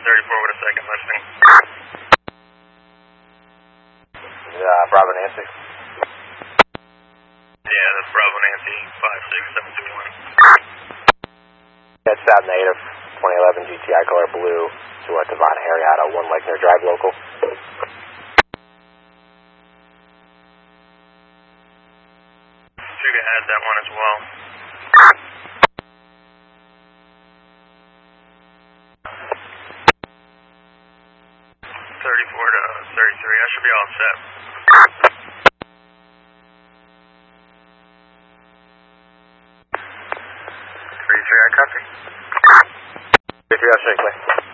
34 with a second listing. Bravo Nancy. Yeah, that's Bravo Nancy, 56721. That's South Native, 2011 GTI color blue, to Devon Harriata, 1 Lake Near Drive local. Suga has that one as well. .34 to 33, I should be all set. 33, I copy. 33, I'll shake.